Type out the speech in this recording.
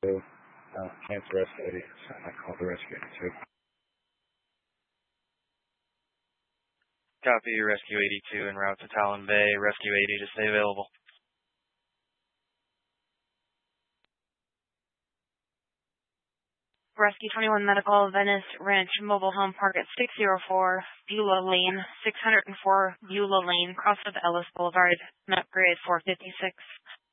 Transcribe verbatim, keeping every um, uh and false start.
uh, cancel Rescue eighty. I called the Rescue eighty-two. Copy, Rescue eighty-two en route to Talon Bay. Rescue eighty to stay available. Rescue twenty-one Medical, Venice Ranch Mobile Home Park at six oh four Beulah Lane, six oh four Beulah Lane, cross of Ellis Boulevard, map grade four fifty-six.